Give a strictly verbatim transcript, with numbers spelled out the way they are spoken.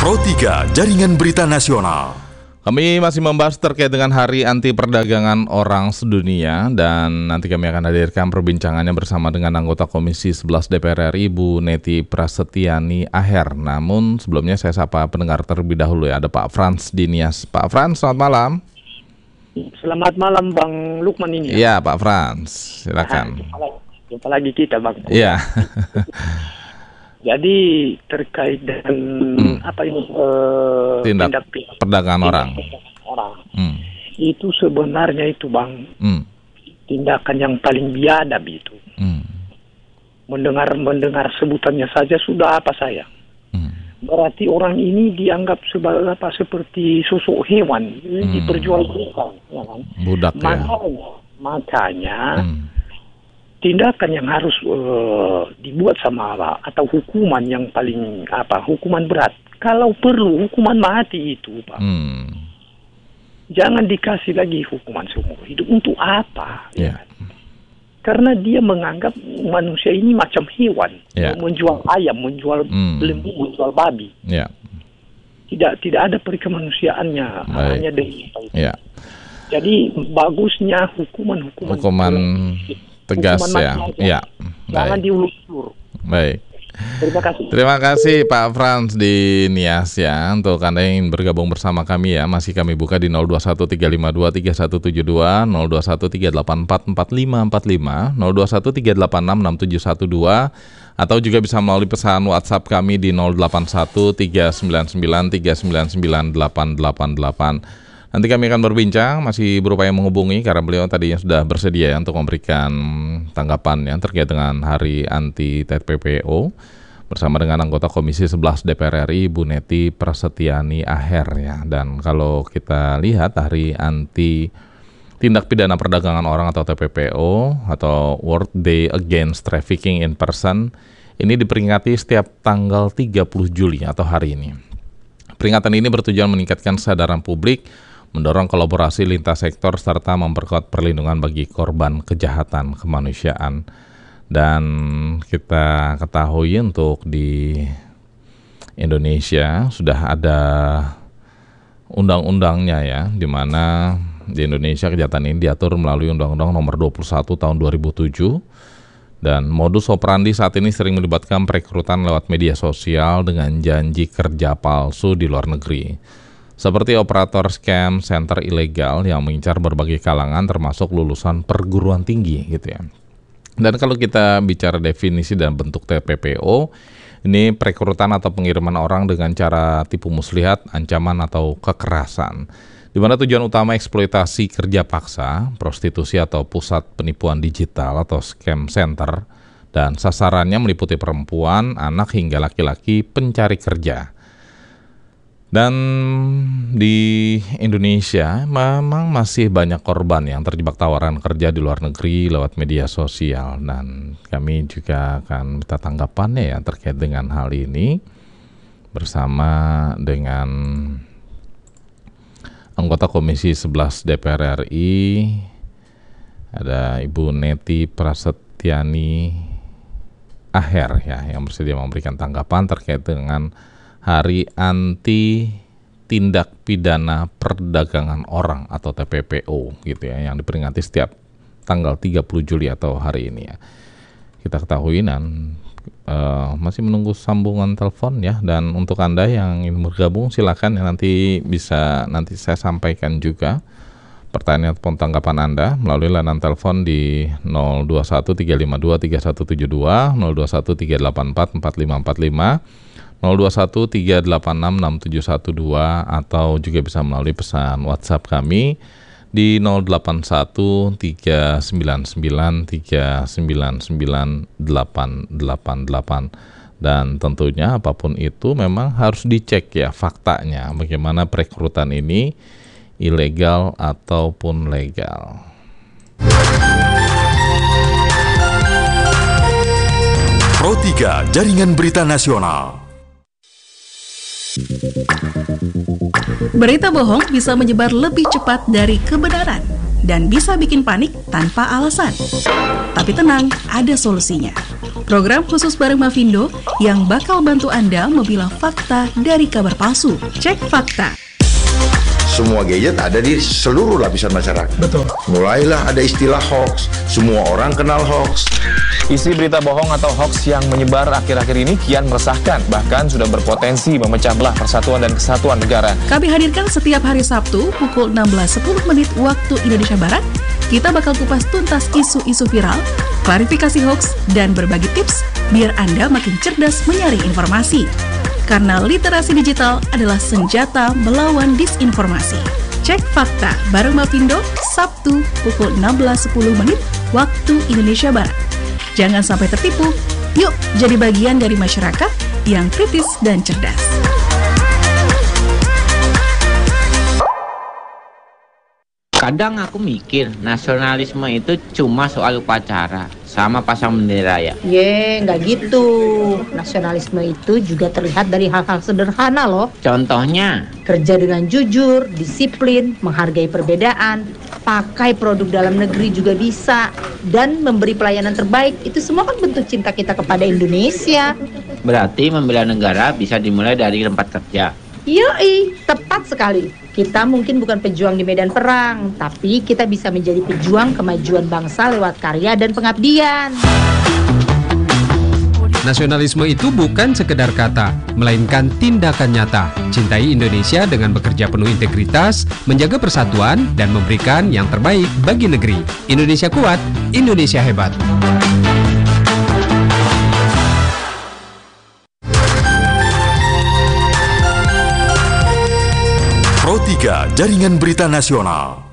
Pro tiga Jaringan Berita Nasional. Kami masih membahas terkait dengan Hari Anti Perdagangan Orang Sedunia, dan nanti kami akan hadirkan perbincangannya bersama dengan anggota Komisi sebelas D P R R I, Bu Neti Prasetyani Aher. Namun sebelumnya saya sapa pendengar terlebih dahulu ya, ada Pak Frans di Nias. Pak Frans, selamat malam. Selamat malam Bang Lukman ini. Iya Pak Frans, silakan. Nah, jumpa lagi kita Bang. Iya. Jadi terkait dengan hmm. apa ini uh, tindak, tindak perdagangan tindak orang, orang. Hmm. Itu sebenarnya itu Bang hmm. tindakan yang paling biadab itu. Hmm. Mendengar mendengar sebutannya saja sudah apa saya. Hmm. Berarti orang ini dianggap sebagai apa, seperti sosok hewan, hmm. diperjualbelikan, ya kan? Budak makanya, ya. Makanya. Hmm. Tindakan yang harus uh, dibuat sama apa, atau hukuman yang paling apa, hukuman berat. Kalau perlu hukuman mati itu, Pak. Hmm. Jangan dikasih lagi hukuman seumur hidup. Untuk apa? Yeah. Karena dia menganggap manusia ini macam hewan, yeah. menjual ayam, menjual hmm. lembu, menjual babi. Yeah. Tidak tidak ada perikemanusiaannya, hanya dari itu. Yeah. Jadi bagusnya hukuman-hukuman. Hukuman tegas ya. Ya. Jangan diulur-ulur. Baik. Terima kasih. Terima kasih Pak Frans di Nias ya. Untuk Anda yang ingin bergabung bersama kami ya, masih kami buka di nol dua satu tiga lima dua tiga satu tujuh dua, nol dua satu tiga delapan empat empat lima empat lima, nol dua satu tiga delapan enam enam tujuh satu dua, atau juga bisa melalui pesan WhatsApp kami di nol delapan satu tiga sembilan sembilan tiga sembilan sembilan delapan delapan delapan. Nanti kami akan berbincang, masih berupaya menghubungi karena beliau tadinya sudah bersedia ya, untuk memberikan tanggapan ya, terkait dengan Hari Anti T P P O bersama dengan anggota Komisi sebelas D P R R I, Bu Neti Prasetyani Aher ya. Dan kalau kita lihat Hari Anti Tindak Pidana Perdagangan Orang atau T P P O atau World Day Against Trafficking in Person ini diperingati setiap tanggal tiga puluh Juli atau hari ini. Peringatan ini bertujuan meningkatkan kesadaran publik, mendorong kolaborasi lintas sektor, serta memperkuat perlindungan bagi korban kejahatan kemanusiaan. Dan kita ketahui untuk di Indonesia sudah ada undang-undangnya ya, di mana di Indonesia kejahatan ini diatur melalui Undang-Undang Nomor dua puluh satu Tahun dua ribu tujuh. Dan modus operandi saat ini sering melibatkan perekrutan lewat media sosial dengan janji kerja palsu di luar negeri, seperti operator scam center ilegal yang mengincar berbagai kalangan termasuk lulusan perguruan tinggi gitu ya. Dan kalau kita bicara definisi dan bentuk T P P O, ini perekrutan atau pengiriman orang dengan cara tipu muslihat, ancaman atau kekerasan, di mana tujuan utama eksploitasi kerja paksa, prostitusi atau pusat penipuan digital atau scam center, dan sasarannya meliputi perempuan, anak hingga laki-laki pencari kerja. Dan di Indonesia memang masih banyak korban yang terjebak tawaran kerja di luar negeri lewat media sosial. Dan kami juga akan minta tanggapannya ya terkait dengan hal ini bersama dengan anggota Komisi sebelas D P R R I, ada Ibu Neti Prasetyani Aher ya, yang bersedia memberikan tanggapan terkait dengan Hari Anti Tindak Pidana Perdagangan Orang atau T P P O gitu ya, yang diperingati setiap tanggal tiga puluh Juli atau hari ini ya. Kita ketahui dan uh, masih menunggu sambungan telepon ya, dan untuk Anda yang ingin bergabung silakan ya, nanti bisa nanti saya sampaikan juga pertanyaan ataupun tanggapan Anda melalui layanan telepon di nol dua satu tiga lima dua tiga satu tujuh dua, nol dua satu tiga delapan empat empat lima empat lima, nol dua satu tiga delapan enam enam tujuh satu dua, atau juga bisa melalui pesan WhatsApp kami di nol delapan satu tiga sembilan sembilan tiga sembilan sembilan delapan delapan delapan. Dan tentunya apapun itu memang harus dicek ya faktanya, bagaimana perekrutan ini ilegal ataupun legal. Pro tiga Jaringan Berita Nasional. Berita bohong bisa menyebar lebih cepat dari kebenaran. dan bisa bikin panik tanpa alasan. Tapi tenang, ada solusinya. Program khusus bareng Mavindo yang bakal bantu Anda memilah fakta dari kabar palsu. Cek fakta. Semua gadget ada di seluruh lapisan masyarakat. Betul. Mulailah ada istilah hoax. Semua orang kenal hoax. Isi berita bohong atau hoax yang menyebar akhir-akhir ini kian meresahkan, bahkan sudah berpotensi memecah belah persatuan dan kesatuan negara. Kami hadirkan setiap hari Sabtu pukul enam belas sepuluh menit waktu Indonesia Barat. Kita bakal kupas tuntas isu-isu viral, klarifikasi hoax, dan berbagi tips biar Anda makin cerdas menyaring informasi. Karena literasi digital adalah senjata melawan disinformasi. Cek fakta bareng Mavindo, Sabtu pukul enam belas sepuluh menit waktu Indonesia Barat. Jangan sampai tertipu, yuk jadi bagian dari masyarakat yang kritis dan cerdas. Kadang aku mikir, nasionalisme itu cuma soal upacara, sama pasang bendera ya. Ye, nggak gitu. Nasionalisme itu juga terlihat dari hal-hal sederhana loh. Contohnya? Kerja dengan jujur, disiplin, menghargai perbedaan, pakai produk dalam negeri juga bisa, dan memberi pelayanan terbaik. Itu semua kan bentuk cinta kita kepada Indonesia. Berarti membela negara bisa dimulai dari tempat kerja. Yoi, tepat sekali. Kita mungkin bukan pejuang di medan perang, tapi kita bisa menjadi pejuang kemajuan bangsa lewat karya dan pengabdian. Nasionalisme itu bukan sekedar kata, melainkan tindakan nyata. Cintai Indonesia dengan bekerja penuh integritas, menjaga persatuan, dan memberikan yang terbaik bagi negeri. Indonesia kuat, Indonesia hebat. Pro tiga Jaringan Berita Nasional.